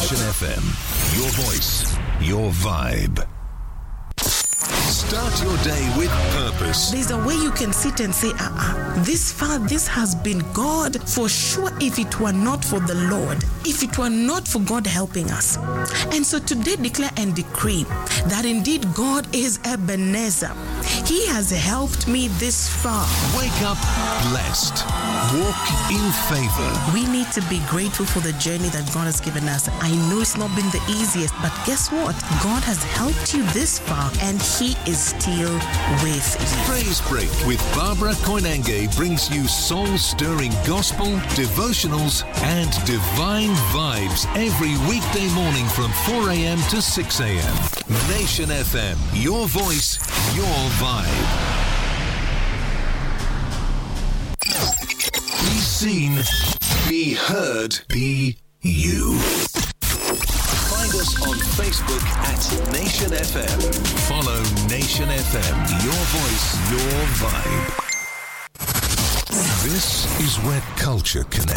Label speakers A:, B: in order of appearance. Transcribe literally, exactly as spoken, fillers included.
A: Nation F M. Your voice, your vibe. Start your day with purpose.
B: There's a way you can sit and say, uh-uh, this far, this has been God for sure if it were not for the Lord, if it were not for God helping us. And so today declare and decree that indeed God is Ebenezer. He has helped me this far.
A: Wake up blessed. Walk in favor.
B: We need to be grateful for the journey that God has given us. I know it's not been the easiest, but guess what? God has helped you this far and He is still with you.
A: Praise Break with Barbara Koinange brings you soul-stirring gospel, devotionals, and divine vibes every weekday morning from four a.m. to six a.m. Nation F M, your voice, your vibe. Be seen, be heard, be you. Find us on Facebook at Nation F M. Follow Nation F M, your voice, your vibe. This is where culture connects.